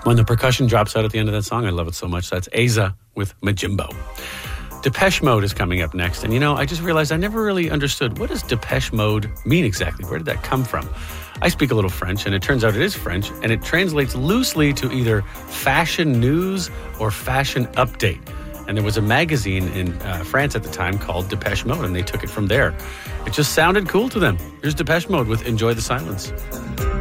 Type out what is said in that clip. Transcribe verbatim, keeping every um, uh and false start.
When the percussion drops out at the end of that song, I love it so much. That's Aza with Majimbo. Depeche Mode is coming up next. And, you know, I just realized I never really understood, what does Depeche Mode mean exactly? Where did that come from? I speak a little French, and it turns out it is French, and it translates loosely to either fashion news or fashion update. And there was a magazine in uh, France at the time called Depeche Mode, and they took it from there. It just sounded cool to them. Here's Depeche Mode with Enjoy the Silence.